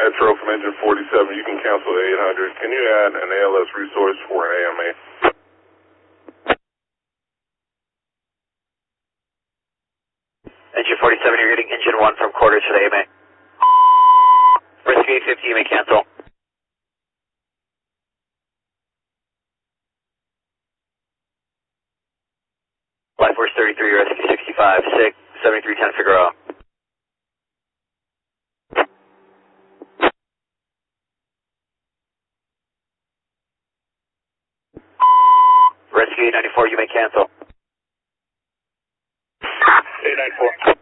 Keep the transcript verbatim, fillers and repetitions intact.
Metro from engine forty-seven, you can cancel the eight hundred. Can you add an A L S resource for an A M A? Engine forty-seven, you're getting engine one from quarters for the A M A. Rescue eight fifty, you may cancel. Life Force thirty-three, Rescue sixty-five, six, seventy-three ten Figueroa. Rescue eight ninety-four, you may cancel. eight ninety-four.